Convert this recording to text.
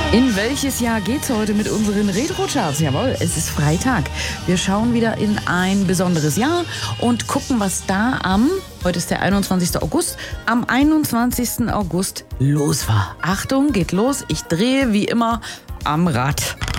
In welches Jahr geht's heute mit unseren Retro-Charts? Jawohl, es ist Freitag. Wir schauen wieder in ein besonderes Jahr und gucken, was da heute ist der 21. August, am 21. August los war. Achtung, geht los. Ich drehe wie immer am Rad.